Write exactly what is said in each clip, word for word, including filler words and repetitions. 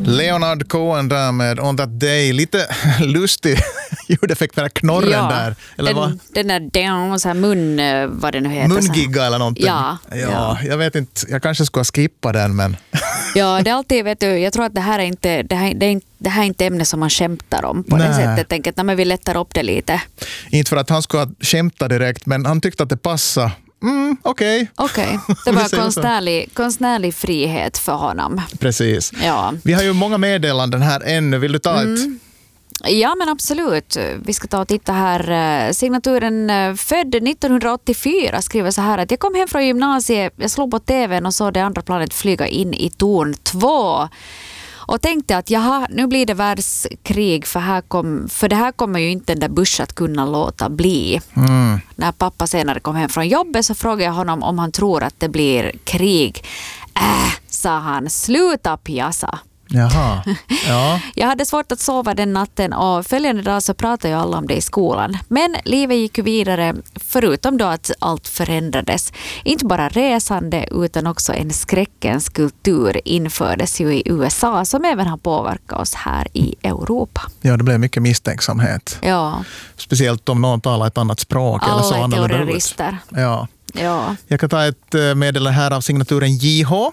Leonard Cohen där med On That Day. Lite lustig ljudeffekt med den knorren ja, där. Eller den, vad? den där down, så här mun, vad det nu heter. Mungigga eller någonting. Ja, ja, ja. Jag vet inte, jag kanske skulle skippa den, men... Ja, det är alltid, vet du, jag tror att det här är inte, det här, det är inte, det här är inte ämne som man skämtar om på Nej. det sättet. Jag tänker att när vi lättar upp det lite. Inte för att han skulle skämta direkt, men han tyckte att det passade. Mm, okej. Okej, okay. Det var konstnärlig, konstnärlig frihet för honom. Precis. Ja. Vi har ju många meddelanden här ännu. Vill du ta ett? Mm. Ja, men absolut. Vi ska ta och titta här. Signaturen född nittonhundraåttiofyra skriver så här att jag kom hem från gymnasiet, jag slog på tvn och såg det andra planet flyga in i torn två. Och tänkte att jaha, nu blir det världskrig för, här kom, för det här kommer ju inte den där Bush att kunna låta bli. Mm. När pappa senare kom hem från jobbet så frågade jag honom om han tror att det blir krig. Äh, sa han, sluta pjassa. Jaha, ja. Jag hade svårt att sova den natten och följande dag så pratade jag alla om det i skolan. Men livet gick ju vidare, förutom då att allt förändrades. Inte bara resande utan också en skräckens kultur infördes ju i U S A som även har påverkat oss här i Europa. Ja, det blev mycket misstänksamhet. Ja. Speciellt om någon talar ett annat språk. Alla eller så är annorlunda terrorister. ut. Ja. Ja. Jag kan ta ett meddelande här av signaturen J H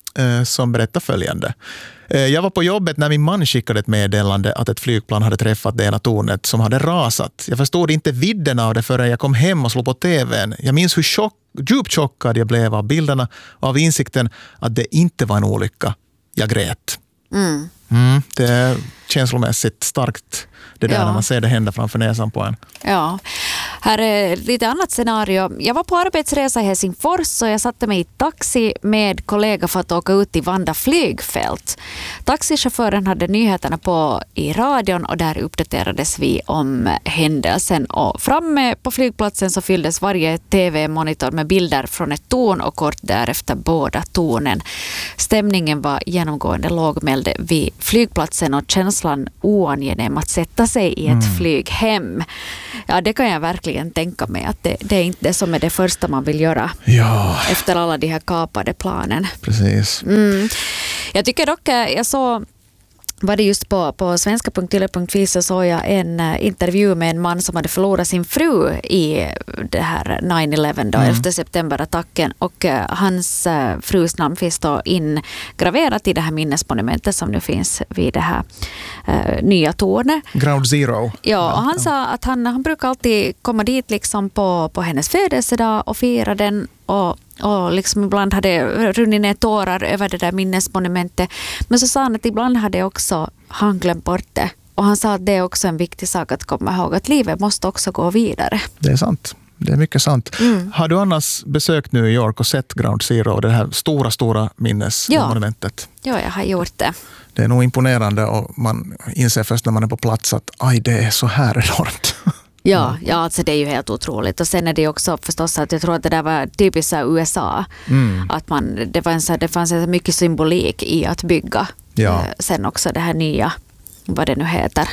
som berättar följande. Jag var på jobbet när min man skickade ett meddelande att ett flygplan hade träffat det ena tornet som hade rasat. Jag förstod inte vidden av det förrän jag kom hem och slog på tvn. Jag minns hur chock, djupt chockad jag blev av bilderna och av insikten att det inte var en olycka. Jag grät. Mm. Mm, det är känslomässigt starkt det där Ja. när man ser det hända framför näsan på en. Ja, här är lite annat scenario. Jag var på arbetsresa i Helsingfors och jag satte mig i taxi med kollega för att åka ut till Vanda flygfält. Taxichauffören hade nyheterna på i radion och där uppdaterades vi om händelsen. Och framme på flygplatsen så fylldes varje tv-monitor med bilder från ett torn och kort därefter båda tornen. Stämningen var genomgående lågmäld vid flygplatsen och känslan oangenäm att sätta sig i ett mm. flyg hem. Ja, det kan jag verkligen tänka mig att det, det är inte det som är det första man vill göra ja. efter alla de här kapade planen. Precis. Mm. Jag tycker dock, jag såg var det just på, på svenska punkt yle punkt fi så såg jag en uh, intervju med en man som hade förlorat sin fru i det här nine eleven då, mm. elfte september-attacken och uh, hans uh, frus namn finns då ingraverat i det här minnesmonumentet som nu finns vid det här uh, nya tornet. Ground Zero. Ja, och han ja. sa att han, han brukar alltid komma dit liksom på, på hennes födelsedag och fira den och Och liksom ibland hade runnit ner tårar över det där minnesmonumentet. Men så sa han att ibland hade också han glömt bort det. Och han sa att det är också en viktig sak att komma ihåg. Att livet måste också gå vidare. Det är sant. Det är mycket sant. Mm. Har du annars besökt New York och sett Ground Zero, det här stora, stora minnesmonumentet? Ja. ja, jag har gjort det. Det är nog imponerande och man inser först när man är på plats att aj, det är så här enormt. Ja, ja alltså det är ju helt otroligt. Och sen är det också förstås att jag tror att det där var typiskt U S A. Mm. Att man, det, var en så, det fanns så mycket symbolik i att bygga. Ja. Sen också det här nya, vad det nu heter.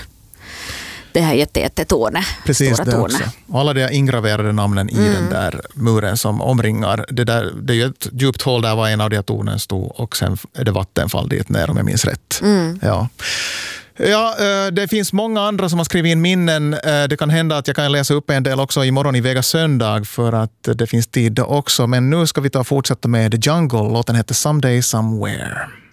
Det här jättejättetornet. Precis, det också. Och alla de ingraverade namnen i mm. den där muren som omringar. Det, där, det är ju ett djupt hål där var en av de tornen stod och sen är det vattenfall dit ner om jag minns rätt. Mm. Ja. Ja, det finns många andra som har skrivit in minnen. Det kan hända att jag kan läsa upp en del också imorgon i Vegas söndag för att det finns tid också. Men nu ska vi ta och fortsätta med The Jungle. Låten heter Someday Somewhere.